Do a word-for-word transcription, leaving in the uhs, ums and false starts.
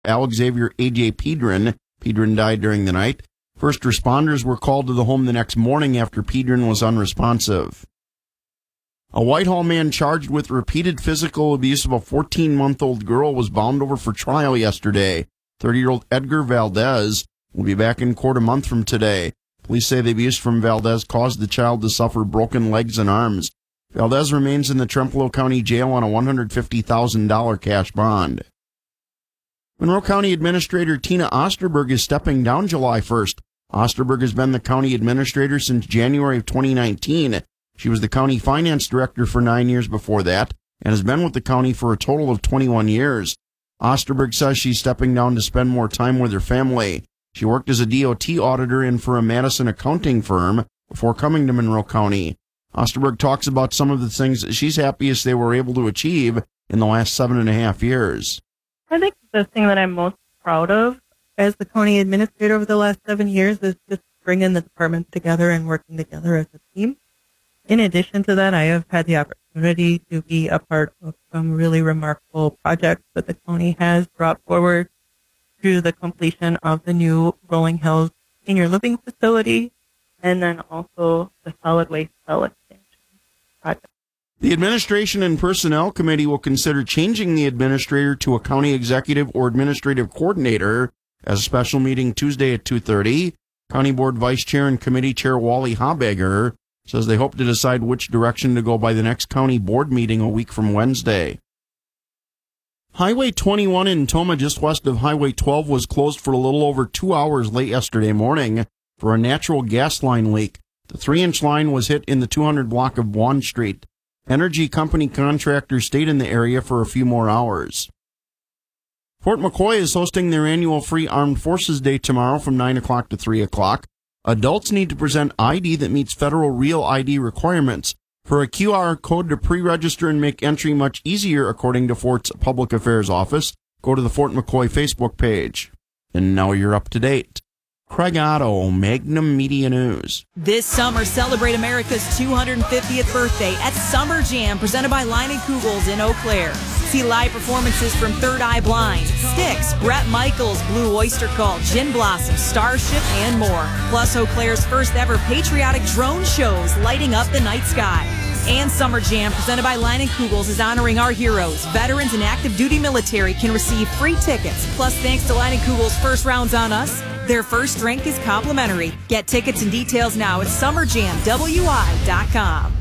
Alex Xavier A J Pedron. Pedron died during the night. First responders were called to the home the next morning after Pedron was unresponsive. A Whitehall man charged with repeated physical abuse of a fourteen-month-old girl was bound over for trial yesterday. thirty-year-old Edgar Valdez will be back in court a month from today. Police say the abuse from Valdez caused the child to suffer broken legs and arms. Valdez remains in the Trempealeau County Jail on a one hundred fifty thousand dollars cash bond. Monroe County Administrator Tina Osterberg is stepping down July first. Osterberg has been the county administrator since January of twenty nineteen. She was the county finance director for nine years before that and has been with the county for a total of twenty-one years. Osterberg says she's stepping down to spend more time with her family. She worked as a D O T auditor and for a Madison accounting firm before coming to Monroe County. Osterberg talks about some of the things that she's happiest they were able to achieve in the last seven and a half years. I think the thing that I'm most proud of as the county administrator over the last seven years is just bringing the departments together and working together as a team. In addition to that, I have had the opportunity to be a part of some really remarkable projects that the county has brought forward through the completion of the new Rolling Hills Senior Living Facility and then also the solid waste cell expansion project. The Administration and Personnel Committee will consider changing the administrator to a county executive or administrative coordinator as a special meeting Tuesday at two thirty. County Board Vice Chair and Committee Chair Wally Habegger says they hope to decide which direction to go by the next county board meeting a week from Wednesday. Highway twenty-one in Toma, just west of Highway twelve, was closed for a little over two hours late yesterday morning for a natural gas line leak. The three-inch line was hit in the two hundred block of Bwan Street. Energy company contractors stayed in the area for a few more hours. Fort McCoy is hosting their annual Free Armed Forces Day tomorrow from nine o'clock to three o'clock. Adults need to present I D that meets federal Real I D requirements. For a Q R code to pre-register and make entry much easier, according to Fort's Public Affairs Office, go to the Fort McCoy Facebook page. And now you're up to date. Craig Otto, Magnum Media News. This summer, celebrate America's two hundred fiftieth birthday at Summer Jam, presented by Line and Kugels in Eau Claire. See live performances from Third Eye Blind, Styx, Bret Michaels, Blue Oyster Cult, Gin Blossom, Starship, and more. Plus Eau Claire's first ever patriotic drone shows lighting up the night sky. And Summer Jam, presented by Line and Kugels, is honoring our heroes. Veterans and active duty military can receive free tickets. Plus, thanks to Line and Kugels' first rounds on us, their first drink is complimentary. Get tickets and details now at summer jam w i dot com.